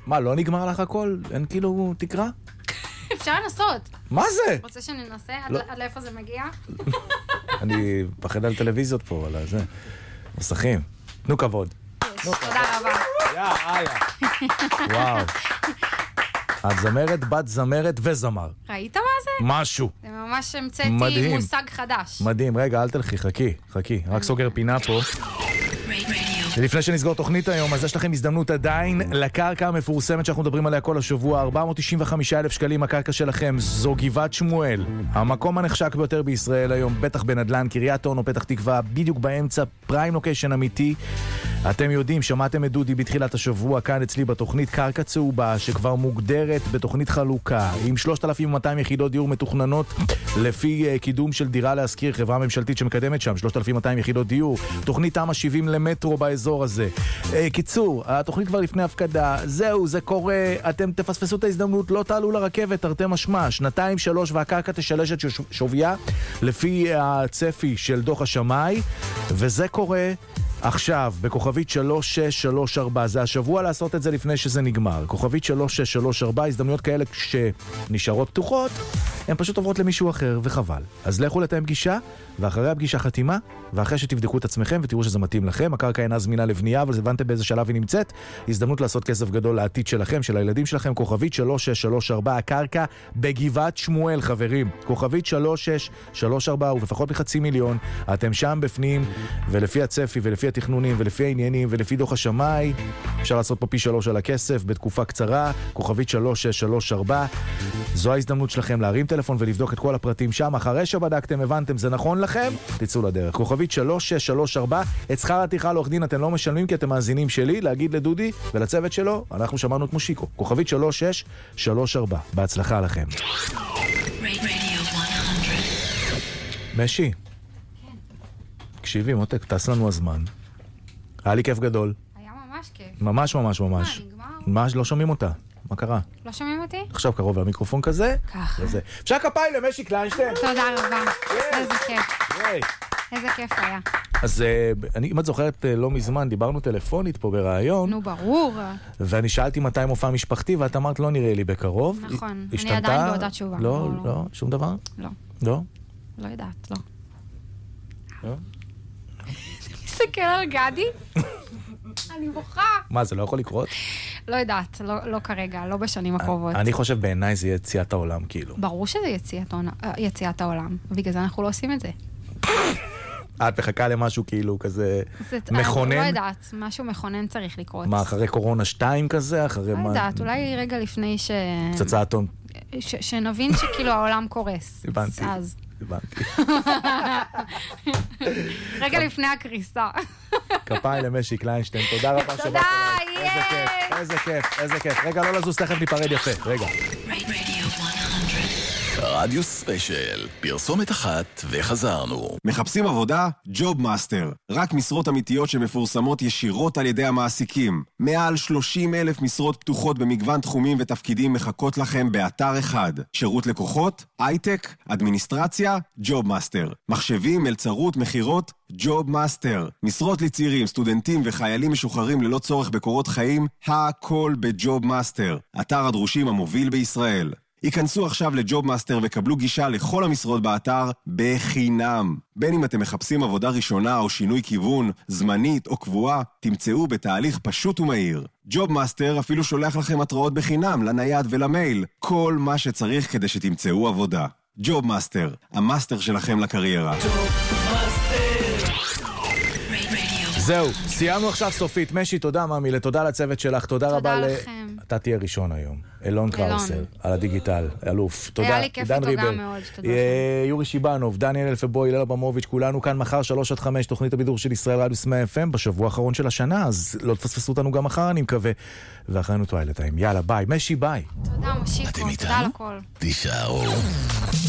מה, לא נגמר לך הכל? אין כאילו תקרה? אפשר לנסות. מה זה? רוצה שננסה? עד לאיפה זה מגיע? אני פחד על טלוויזיות פה, על זה. מסכים. תנו כבוד. תודה רבה. יאללה. וואו. את זמרת, בת זמרת וזמר. ראית מה זה? משהו. זה ממש המצאתי מושג חדש. מדהים. רגע, אל תלכי, חכי. רק סוגר פינה פה. ולפני שנסגור תוכנית היום, אז יש לכם הזדמנות עדיין לקרקע המפורסמת שאנחנו מדברים עליה כל השבוע, 495,000 שקלים הקרקע שלכם, זו גבעת שמואל, המקום הנחשק ביותר בישראל היום, בטח בנדלן, קריית אונו, פתח תקווה, בדיוק באמצע, פריים לוקיישן אמיתי. אתם יודעים, שמעתם את דודי בתחילת השבוע כאן אצלי בתוכנית קרקע צהובה, שכבר מוגדרת בתוכנית חלוקה, עם 3,200 יחידות דיור מתוכננות לפי קידום של דירה להשכיר, חברה ממשלתית שמקדמת שם 3,200 יחידות דיור, תוכנית תמ"א 70 למטרו באזור הזה. קיצור, התוכנית כבר לפני הפקדה, זהו, זה קורה, אתם תפספסו את ההזדמנות, לא תעלו לרכבת, תרתי משמע, 2-3 והקרקע תשלש את שוויה לפי הצפי של דוח השמאי, וזה קורה עכשיו, בכוכבית 3634, זה השבוע לעשות את זה לפני שזה נגמר. כוכבית 3634, הזדמנויות כאלה שנשארות פתוחות, הן פשוט עוברות למישהו אחר, וחבל. אז לכו לתאם פגישה, ואחרי הפגישה חתימה, ואחרי שתבדקו את עצמכם ותראו שזה מתאים לכם, הקרקע אינה זמינה לבנייה, אבל הבנתם באיזה שלב היא נמצאת, הזדמנות לעשות כסף גדול לעתיד שלכם, של הילדים שלכם, כוכבית 3634, הקרקע בגבעת שמואל, חברים. כוכבית 3634, ובפחות מ500,000, אתם שם בפנים, ולפי הצפי ולפי התכנונים ולפי העניינים ולפי דוח השמאי, אפשר לעשות פה פי 3 על הכסף בתקופה קצרה, כוכבית 3634. זו ההזדמנות שלכם להרים טלפון ולבדוק את כל הפרטים שם. אחרי שבדקתם, הבנתם, זה נכון לכם? תצאו לדרך. כוכבית 3634, את שכר הטרחה לעורך דין אתם לא משלמים כי אתם מאזינים שלי, להגיד לדודי ולצוות שלו, אנחנו שמענו את מושיקו. כוכבית 3634. בהצלחה לכם. משי. תקשיבי, מותק, טס לנו הזמן. היה לי כיף גדול. היה ממש כיף. ממש. נגמר? ממש לא שומעים אותה. מה קרה? לא שומעים אותי? עכשיו קרוב למיקרופון כזה. ככה. אפשר כפיים למשי קליינשטיין? תודה רבה. איזה כיף. איזה כיף היה. אז אם את זוכרת, לא מזמן דיברנו טלפונית פה ברעיון. נו, ברור. ואני שאלתי מתי מופע משפחתי, ואת אמרת לא נראה לי בקרוב. נכון. אני עדיין באותה תשובה. לא, שום דבר? לא. לא? לא יודעת, לא. לא? מסתכל על גדי? אני בוכה. מה, זה לא יכול לקרות? לא יודעת, לא כרגע, לא בשנים הקרובות. אני חושב בעיניי זה יציאת העולם, כאילו. ברור שזה יציאת העולם, בגלל זה אנחנו לא עושים את זה. את מחכה למשהו כאילו כזה מכונן? לא יודעת, משהו מכונן צריך לקרות. מה, אחרי קורונה 2 כזה? אחרי מה? לא יודעת, אולי רגע לפני פצצה אטום. שנבין שכאילו העולם קורס. הבנתי. אז. הבנתי. רגע לפני הקריסה. כפיים למשי קליינשטיין, תודה רבה שבאת אליי. איזה כיף. רגע, לא לזוז, תכף ניפרד יפה. רגע. רדיו ספיישל, פרסומת אחת וחזרנו. מחפשים עבודה? ג'וב מאסטר. רק משרות אמיתיות שמפורסמות ישירות על ידי המעסיקים. מעל 30,000 משרות פתוחות במגוון תחומים ותפקידים מחכות לכם באתר אחד. שירות לקוחות, הייטק, אדמיניסטרציה, ג'וב מאסטר. מחשבים, מלצרות, מחירות, ג'וב מאסטר. משרות לצעירים, סטודנטים וחיילים משוחררים ללא צורך בקורות חיים, הכל בג'וב מאסטר. אתר הדרושים המוביל בישראל. היכנסו עכשיו לג'וב מאסטר וקבלו גישה לכל המשרות באתר בחינם. בין אם אתם מחפשים עבודה ראשונה או שינוי כיוון, זמנית או קבועה, תמצאו בתהליך פשוט ומהיר. ג'וב מאסטר אפילו שולח לכם התראות בחינם לנייד ולמייל. כל מה שצריך כדי שתמצאו עבודה. ג'וב מאסטר, המאסטר שלכם לקריירה. זהו, סיימנו עכשיו סופית. משי, תודה מאמי, תודה לצוות שלך, תודה רבה לכם. אתה תהיה ראשון היום. אלון קראוסר, על הדיגיטל, אלוף. תודה. היה לי כיף איתו גם מאוד, תודה. יורי שיבנוב, דניאל אלפבוי, לילה במוביץ', כולנו כאן מחר 3-5, תוכנית הבידור של ישראל רדיו 100 FM, בשבוע האחרון של השנה, אז לא תפספסו אותנו גם מחר, אני מקווה. ואחרינו טווילט טיים. יאללה, ביי. משי, ביי. תודה, משיקו, תודה על הכל. תישארו.